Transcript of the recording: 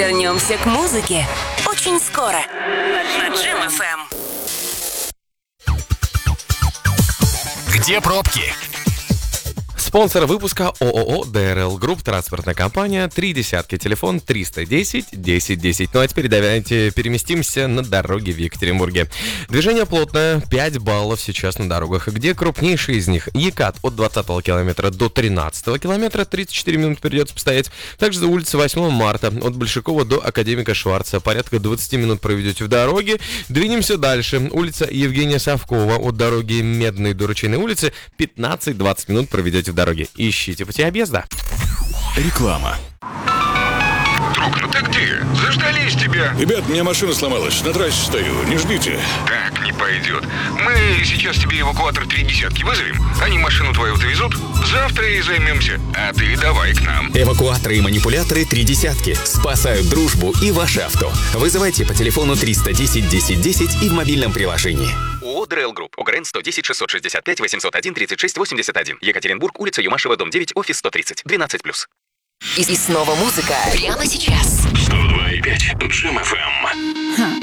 Вернемся к музыке очень скоро на Джем ФМ. Где пробки? Спонсор выпуска ООО ДРЛ Групп, транспортная компания, 30, телефон 310 10 10. Ну а теперь давайте переместимся на дороги в Екатеринбурге. Движение плотное, 5 баллов сейчас на дорогах. Где крупнейшие из них? Екат от 20 километра до 13 километра, 34 минуты придется постоять. Также улица 8 марта от Большакова до Академика Шварца. Порядка 20 минут проведете в дороге. Двинемся дальше. Улица Евгения Савкова от дороги Медной до Ручейной улицы. 15-20 минут проведете в дороге. Ищите пути объезда. Реклама. Друг, ну ты где? Заждались тебя. Ребят, у меня машина сломалась, на трассе стою, не ждите. Так не пойдет. Мы сейчас тебе эвакуатор 30 вызовем. Они машину твою довезут. Завтра и займемся. А ты давай к нам. Эвакуаторы и манипуляторы 30 спасают дружбу и ваше авто. Вызывайте по телефону 310 10 10 и в мобильном приложении. ООО ДРЛ Групп. ОГРН 110 665 801 36 81. Екатеринбург, улица Юмашева, дом 9, офис 130. 12+. И снова музыка прямо сейчас. 102,5 Джем ФМ.